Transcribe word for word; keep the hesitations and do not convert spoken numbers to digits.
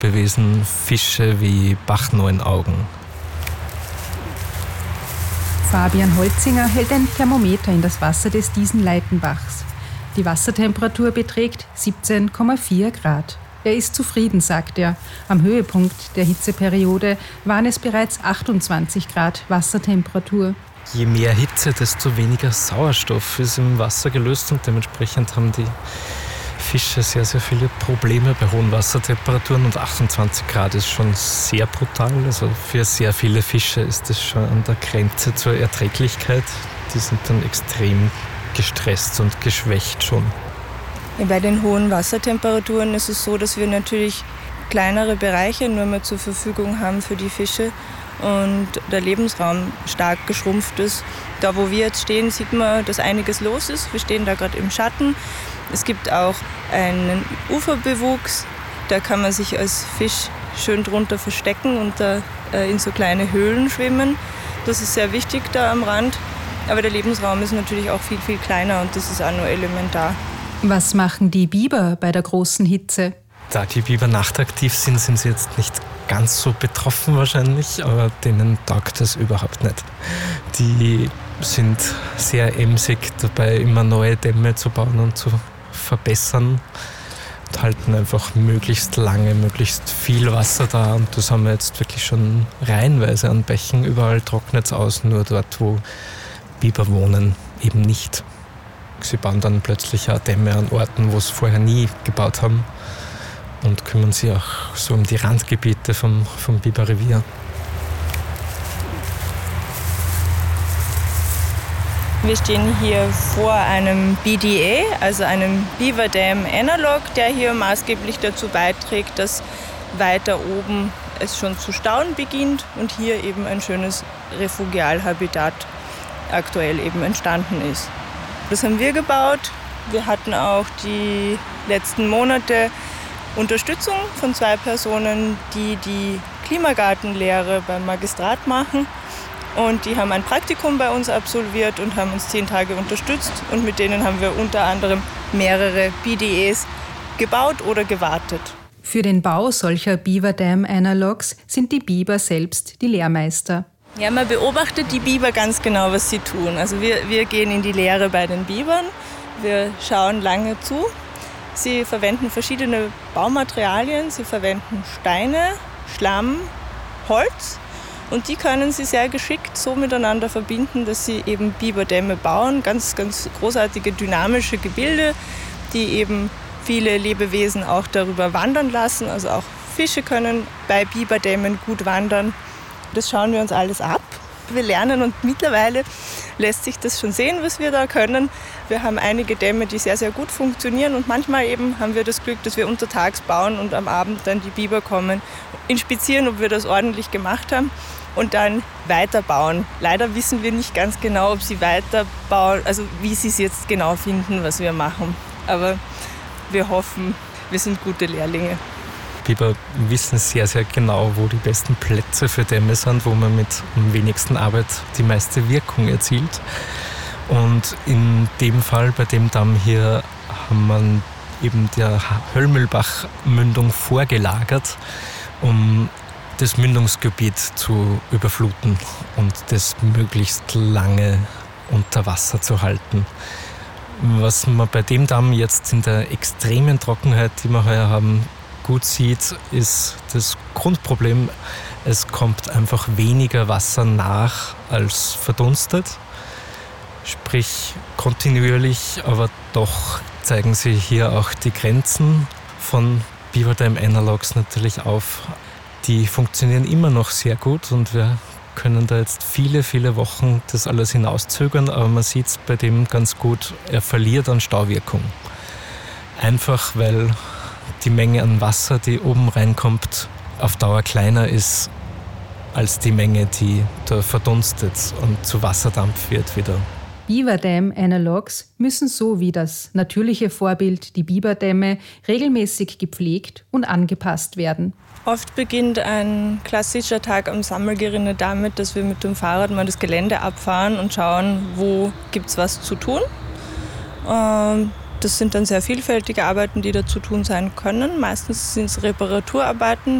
Lebewesen, Fische wie Bachneunaugen. Fabian Holzinger hält ein Thermometer in das Wasser des Diesen-Leitenbachs. Die Wassertemperatur beträgt siebzehn Komma vier Grad. Er ist zufrieden, sagt er. Am Höhepunkt der Hitzeperiode waren es bereits achtundzwanzig Grad Wassertemperatur. Je mehr Hitze, desto weniger Sauerstoff ist im Wasser gelöst und dementsprechend haben die Fische sehr, sehr viele Probleme bei hohen Wassertemperaturen und achtundzwanzig Grad ist schon sehr brutal. Also für sehr viele Fische ist das schon an der Grenze zur Erträglichkeit. Die sind dann extrem gestresst und geschwächt schon. Bei den hohen Wassertemperaturen ist es so, dass wir natürlich kleinere Bereiche nur mehr zur Verfügung haben für die Fische und der Lebensraum stark geschrumpft ist. Da, wo wir jetzt stehen, sieht man, dass einiges los ist. Wir stehen da gerade im Schatten. Es gibt auch einen Uferbewuchs, da kann man sich als Fisch schön drunter verstecken und da in so kleine Höhlen schwimmen. Das ist sehr wichtig da am Rand. Aber der Lebensraum ist natürlich auch viel, viel kleiner und das ist auch nur elementar. Was machen die Biber bei der großen Hitze? Da die Biber nachtaktiv sind, sind sie jetzt nicht ganz so betroffen wahrscheinlich, aber denen taugt das überhaupt nicht. Die sind sehr emsig dabei, immer neue Dämme zu bauen und zu verbessern und halten einfach möglichst lange, möglichst viel Wasser da. Und das haben wir jetzt wirklich schon reihenweise an Bächen. Überall trocknet es aus, nur dort, wo Biber wohnen, eben nicht. Sie bauen dann plötzlich auch Dämme an Orten, wo sie vorher nie gebaut haben und kümmern sich auch so um die Randgebiete vom, vom Biberrevier. Wir stehen hier vor einem B D A, also einem Beaver Dam Analog, der hier maßgeblich dazu beiträgt, dass weiter oben es schon zu stauen beginnt und hier eben ein schönes Refugialhabitat aktuell eben entstanden ist. Das haben wir gebaut. Wir hatten auch die letzten Monate Unterstützung von zwei Personen, die die Klimagartenlehre beim Magistrat machen. Und die haben ein Praktikum bei uns absolviert und haben uns zehn Tage unterstützt. Und mit denen haben wir unter anderem mehrere B D As gebaut oder gewartet. Für den Bau solcher Beaver Dam Analogs sind die Biber selbst die Lehrmeister. Ja, man beobachtet die Biber ganz genau, was sie tun. Also wir, wir gehen in die Lehre bei den Bibern. Wir schauen lange zu. Sie verwenden verschiedene Baumaterialien. Sie verwenden Steine, Schlamm, Holz. Und die können sie sehr geschickt so miteinander verbinden, dass sie eben Biberdämme bauen. Ganz, ganz großartige dynamische Gebilde, die eben viele Lebewesen auch darüber wandern lassen. Also auch Fische können bei Biberdämmen gut wandern. Das schauen wir uns alles ab. Wir lernen und mittlerweile lässt sich das schon sehen, was wir da können. Wir haben einige Dämme, die sehr, sehr gut funktionieren und manchmal eben haben wir das Glück, dass wir untertags bauen und am Abend dann die Biber kommen, inspizieren, ob wir das ordentlich gemacht haben und dann weiterbauen. Leider wissen wir nicht ganz genau, ob sie weiterbauen, also wie sie es jetzt genau finden, was wir machen. Aber wir hoffen, wir sind gute Lehrlinge. Biber wissen sehr, sehr genau, wo die besten Plätze für Dämme sind, wo man mit am wenigsten Arbeit die meiste Wirkung erzielt. Und in dem Fall, bei dem Damm hier, haben wir eben der Höllmühlbach-Mündung vorgelagert, um das Mündungsgebiet zu überfluten und das möglichst lange unter Wasser zu halten. Was man bei dem Damm jetzt in der extremen Trockenheit, die wir heuer haben, gut sieht, ist das Grundproblem. Es kommt einfach weniger Wasser nach als verdunstet. Sprich kontinuierlich, aber doch zeigen sich hier auch die Grenzen von Beaver Dam Analogs natürlich auf. Die funktionieren immer noch sehr gut und wir können da jetzt viele, viele Wochen das alles hinauszögern, aber man sieht es bei dem ganz gut, er verliert an Stauwirkung. Einfach weil die Menge an Wasser, die oben reinkommt, auf Dauer kleiner ist als die Menge, die da verdunstet und zu Wasserdampf wird wieder. Beaver Dam Analogs müssen so wie das natürliche Vorbild, die Biberdämme, regelmäßig gepflegt und angepasst werden. Oft beginnt ein klassischer Tag am Sammelgerinne damit, dass wir mit dem Fahrrad mal das Gelände abfahren und schauen, wo gibt es was zu tun. Ähm, Das sind dann sehr vielfältige Arbeiten, die da zu tun sein können. Meistens sind es Reparaturarbeiten,